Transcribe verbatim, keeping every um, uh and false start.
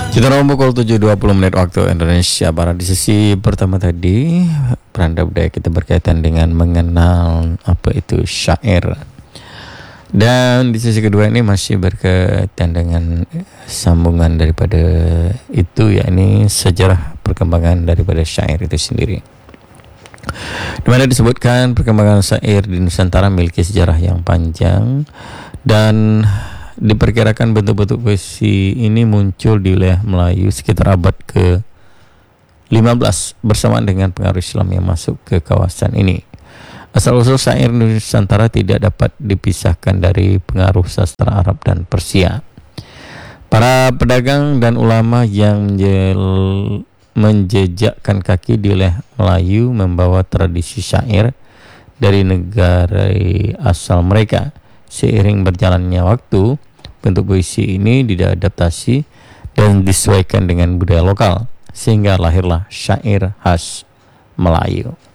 Kita pukul tujuh dua puluh menit waktu Indonesia Barat. Di sesi pertama tadi Peranda Budaya kita berkaitan dengan mengenal apa itu syair. Dan di sesi kedua ini masih berkaitan dengan sambungan daripada itu, yakni sejarah perkembangan daripada syair itu sendiri. Di mana disebutkan perkembangan syair di Nusantara memiliki sejarah yang panjang dan diperkirakan bentuk-bentuk puisi ini muncul di wilayah Melayu sekitar abad ke lima belas bersamaan dengan pengaruh Islam yang masuk ke kawasan ini. Asal-usul syair Nusantara tidak dapat dipisahkan dari pengaruh sastra Arab dan Persia. Para pedagang dan ulama yang menjel, menjejakkan kaki di wilayah Melayu membawa tradisi syair dari negara asal mereka. Seiring berjalannya waktu, bentuk puisi ini diadaptasi dan disesuaikan dengan budaya lokal, sehingga lahirlah syair khas Melayu.